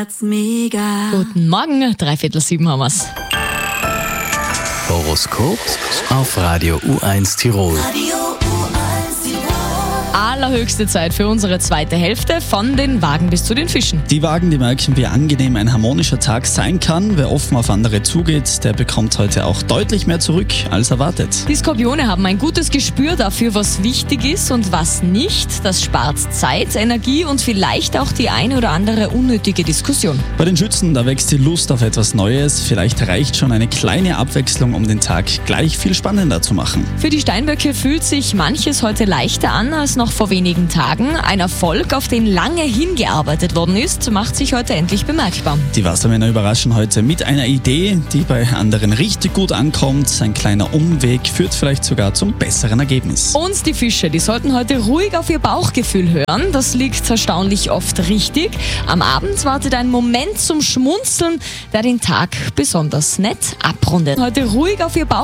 Mega. Guten Morgen, 6:45 haben wir's. Horoskop auf Radio U1 Tirol. Allerhöchste Zeit für unsere zweite Hälfte, von den Wagen bis zu den Fischen. Die Wagen, die merken, wie angenehm ein harmonischer Tag sein kann. Wer offen auf andere zugeht, der bekommt heute auch deutlich mehr zurück als erwartet. Die Skorpione haben ein gutes Gespür dafür, was wichtig ist und was nicht. Das spart Zeit, Energie und vielleicht auch die eine oder andere unnötige Diskussion. Bei den Schützen, da wächst die Lust auf etwas Neues. Vielleicht reicht schon eine kleine Abwechslung, um den Tag gleich viel spannender zu machen. Für die Steinböcke fühlt sich manches heute leichter an als noch vor wenigen Tagen. Ein Erfolg, auf den lange hingearbeitet worden ist, macht sich heute endlich bemerkbar. Die Wassermänner überraschen heute mit einer Idee, die bei anderen richtig gut ankommt. Ein kleiner Umweg führt vielleicht sogar zum besseren Ergebnis. Und die Fische, die sollten heute ruhig auf ihr Bauchgefühl hören. Das liegt erstaunlich oft richtig. Am Abend wartet ein Moment zum Schmunzeln, der den Tag besonders nett abrundet. Heute ruhig auf ihr Bauchgefühl